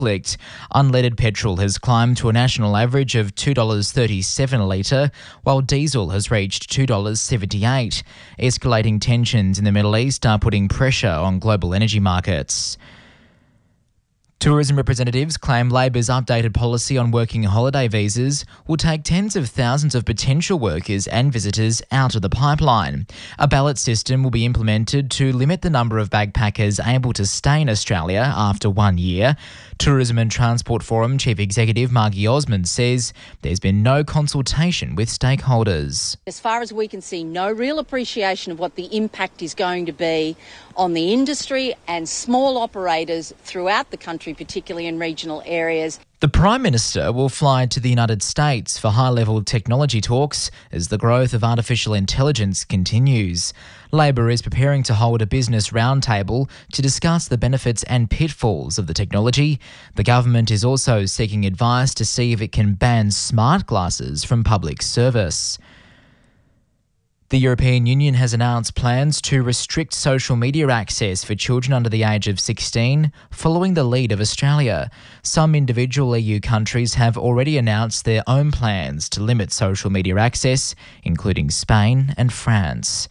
conflict. Unleaded petrol has climbed to a national average of $2.37 a litre, while diesel has reached $2.78. Escalating tensions in the Middle East are putting pressure on global energy markets. Tourism representatives claim Labor's updated policy on working holiday visas will take tens of thousands of potential workers and visitors out of the pipeline. A ballot system will be implemented to limit the number of backpackers able to stay in Australia after 1 year. Tourism and Transport Forum Chief Executive Margie Osmond says there's been no consultation with stakeholders. As far as we can see, no real appreciation of what the impact is going to be on the industry and small operators throughout the country, particularly in regional areas. The Prime Minister will fly to the United States for high-level technology talks as the growth of artificial intelligence continues. Labor is preparing to hold a business roundtable to discuss the benefits and pitfalls of the technology. The government is also seeking advice to see if it can ban smart glasses from public service. The European Union has announced plans to restrict social media access for children under the age of 16, following the lead of Australia. Some individual EU countries have already announced their own plans to limit social media access, including Spain and France.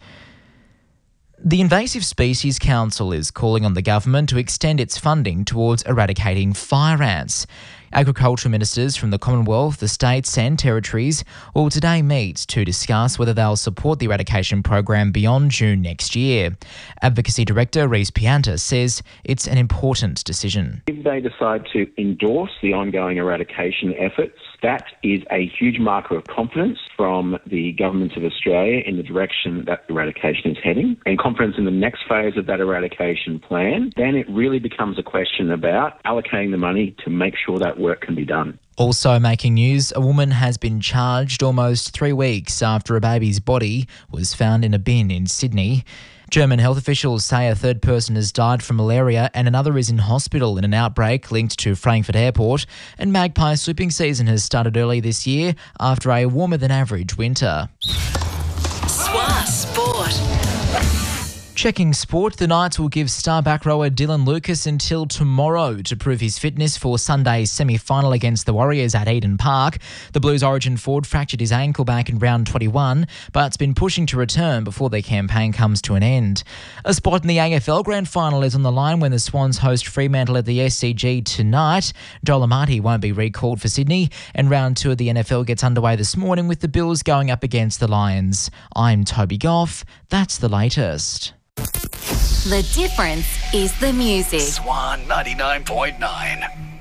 The Invasive Species Council is calling on the government to extend its funding towards eradicating fire ants. Agricultural ministers from the Commonwealth, the states and territories will today meet to discuss whether they'll support the eradication program beyond June next year. Advocacy Director Reece Pianta says it's an important decision. If they decide to endorse the ongoing eradication efforts, that is a huge marker of confidence from the governments of Australia in the direction that eradication is heading, and confidence in the next phase of that eradication plan. Then it really becomes a question about allocating the money to make sure that work can be done. Also making news, a woman has been charged almost 3 weeks after a baby's body was found in a bin in Sydney. German health officials say a third person has died from malaria and another is in hospital in an outbreak linked to Frankfurt Airport. And magpie swooping season has started early this year after a warmer than average winter. Swa Sport. Checking sport, the Knights will give star back rower Dylan Lucas until tomorrow to prove his fitness for Sunday's semi-final against the Warriors at Eden Park. The Blues origin forward fractured his ankle back in round 21, but's been pushing to return before their campaign comes to an end. A spot in the AFL Grand Final is on the line when the Swans host Fremantle at the SCG tonight. Joel Amati won't be recalled for Sydney, and round 2 of the NFL gets underway this morning with the Bills going up against the Lions. I'm Toby Goff. That's the latest. The difference is the music. Swan 99.9.